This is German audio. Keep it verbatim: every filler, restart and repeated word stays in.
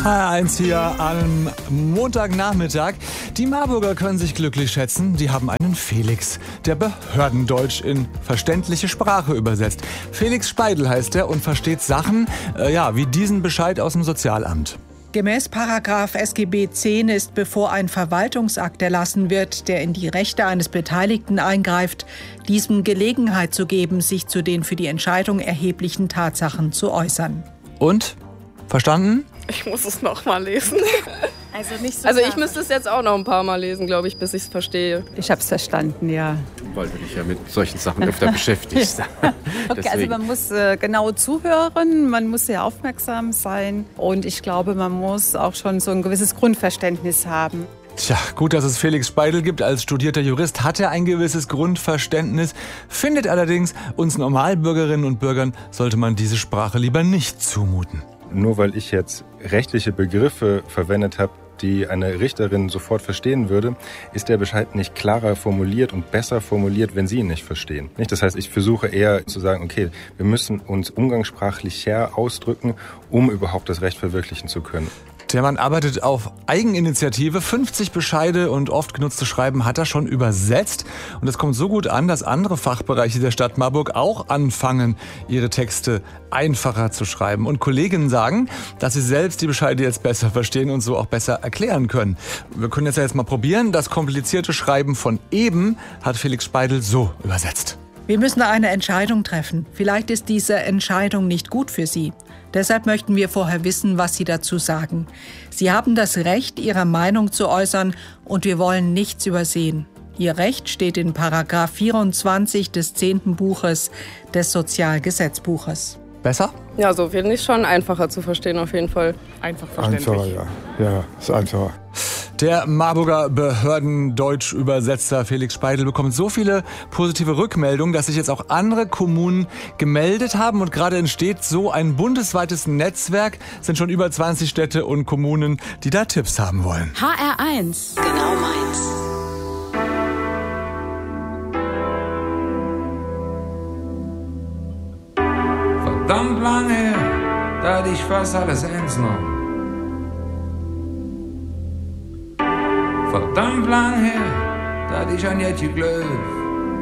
H R eins hier am Montagnachmittag. Die Marburger können sich glücklich schätzen. Die haben einen Felix, der Behördendeutsch in verständliche Sprache übersetzt. Felix Speidel heißt er und versteht Sachen, äh, ja, wie diesen Bescheid aus dem Sozialamt. Gemäß Paragraph S G B zehn ist, bevor ein Verwaltungsakt erlassen wird, der in die Rechte eines Beteiligten eingreift, diesem Gelegenheit zu geben, sich zu den für die Entscheidung erheblichen Tatsachen zu äußern. Und? Verstanden? Ich muss es noch mal lesen. Also nicht so Also ich klar. müsste es jetzt auch noch ein paar Mal lesen, glaube ich, bis ich es verstehe. Ich habe es verstanden, ja. Weil du dich ja mit solchen Sachen öfter beschäftigst. Okay, also man muss äh, genau zuhören, man muss sehr aufmerksam sein und ich glaube, man muss auch schon so ein gewisses Grundverständnis haben. Tja, gut, dass es Felix Speidel gibt. Als studierter Jurist hat er ein gewisses Grundverständnis, findet allerdings, uns Normalbürgerinnen und Bürgern sollte man diese Sprache lieber nicht zumuten. Nur weil ich jetzt rechtliche Begriffe verwendet habe, die eine Richterin sofort verstehen würde, ist der Bescheid nicht klarer formuliert und besser formuliert, wenn Sie ihn nicht verstehen. Nicht? Das heißt, ich versuche eher zu sagen, okay, wir müssen uns umgangssprachlicher ausdrücken, um überhaupt das Recht verwirklichen zu können. Der Mann arbeitet auf Eigeninitiative. fünfzig Bescheide und oft genutzte Schreiben hat er schon übersetzt. Und es kommt so gut an, dass andere Fachbereiche der Stadt Marburg auch anfangen, ihre Texte einfacher zu schreiben. Und Kolleginnen sagen, dass sie selbst die Bescheide jetzt besser verstehen und so auch besser erklären können. Wir können jetzt ja jetzt mal probieren. Das komplizierte Schreiben von eben hat Felix Speidel so übersetzt. Wir müssen eine Entscheidung treffen. Vielleicht ist diese Entscheidung nicht gut für Sie. Deshalb möchten wir vorher wissen, was Sie dazu sagen. Sie haben das Recht, Ihre Meinung zu äußern und wir wollen nichts übersehen. Ihr Recht steht in Paragraph vierundzwanzig des zehnten Buches des Sozialgesetzbuches. Besser? Ja, so finde ich schon einfacher zu verstehen auf jeden Fall. Einfach verständlich. Einfacher, ja. Ja, ist einfacher. Der Marburger Behördendeutsch-Übersetzer Felix Speidel bekommt so viele positive Rückmeldungen, dass sich jetzt auch andere Kommunen gemeldet haben. Und gerade entsteht so ein bundesweites Netzwerk. Es sind schon über zwanzig Städte und Kommunen, die da Tipps haben wollen. H R eins. Genau meins. Verdammt lange her, da hatte ich fast alles ernst genommen. Verdammt lang her, da hatte ich an Jetje Glöw.